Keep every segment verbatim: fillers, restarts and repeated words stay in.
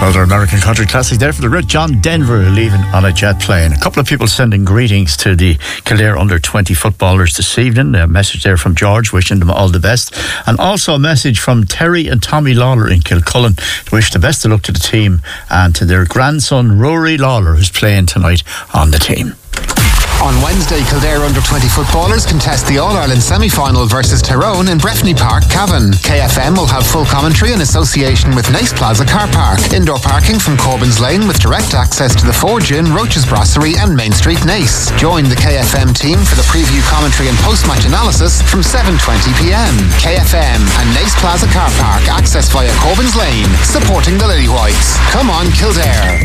Another American country classic there for the Red John Denver, leaving on a jet plane. A couple of people sending greetings to the Kildare under twenty footballers this evening. A message there from George wishing them all the best, and also a message from Terry and Tommy Lawler in Kilcullen to wish the best of luck to the team and to their grandson Rory Lawler, who's playing tonight on the team. On Wednesday, Kildare under twenty footballers contest the All-Ireland semi-final versus Tyrone in Breffni Park, Cavan. K F M will have full commentary in association with Nace Plaza Car Park. Indoor parking from Corbyn's Lane with direct access to the Forge Inn, Roach's Brasserie and Main Street Nace. Join the K F M team for the preview commentary and post-match analysis from seven twenty p m. K F M and Nace Plaza Car Park, access via Corbyn's Lane, supporting the Lily Whites. Come on, Kildare.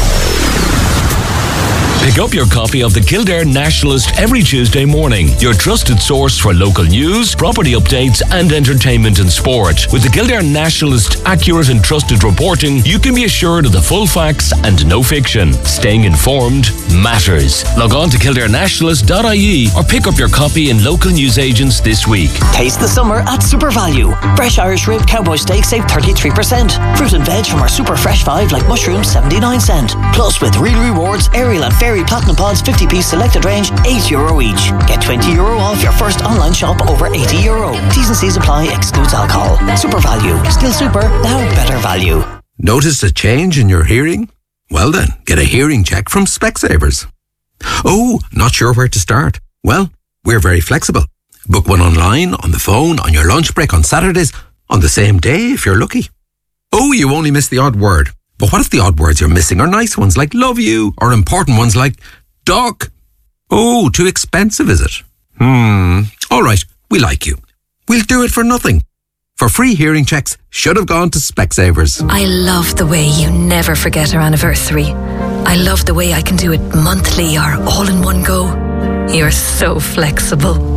Pick up your copy of the Kildare Nationalist every Tuesday morning, your trusted source for local news, property updates and entertainment and sport. With the Kildare Nationalist accurate and trusted reporting, you can be assured of the full facts and no fiction. Staying informed matters. Log on to kildare nationalist dot I E or pick up your copy in local newsagents this week. Taste the summer at Super Value. Fresh Irish rib cowboy steak save thirty-three percent. Fruit and veg from our Super Fresh five like mushrooms seventy-nine cent. Plus with real rewards, Ariel and Fairy Platinum Pods fifty piece selected range, eight euro each. Get twenty euro off your first online shop over eighty euro. T's and C's apply, excludes alcohol. Super Value. Still super, now better value. Noticed a change in your hearing? Well then, get a hearing check from Specsavers. Oh, not sure where to start? Well, we're very flexible. Book one online, on the phone, on your lunch break, on Saturdays, on the same day if you're lucky. Oh, you only missed the odd word. But what if the odd words you're missing are nice ones like love you, or important ones like duck? Oh, too expensive, is it? Hmm. All right, we like you. We'll do it for nothing. For free hearing checks, should have gone to Specsavers. I love the way you never forget our anniversary. I love the way I can do it monthly or all in one go. You're so flexible.